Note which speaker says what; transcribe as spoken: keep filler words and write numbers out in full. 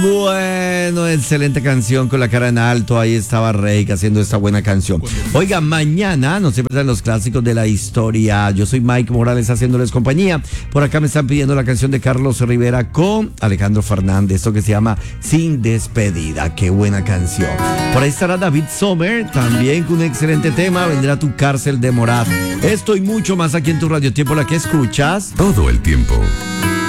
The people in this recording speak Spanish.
Speaker 1: Bueno, excelente canción con la cara en alto. Ahí estaba Rey haciendo esta buena canción. Oiga, mañana no se pierdan los clásicos de la historia. Yo soy Mike Morales haciéndoles compañía. Por acá me están pidiendo la canción de Carlos Rivera con Alejandro Fernández, esto que se llama Sin Despedida. Qué buena canción. Por ahí estará David Sommer, también con un excelente tema. Vendrá Tu Cárcel de Morat. Esto y mucho más aquí en tu Radio Tiempo, la que escuchas
Speaker 2: todo el tiempo.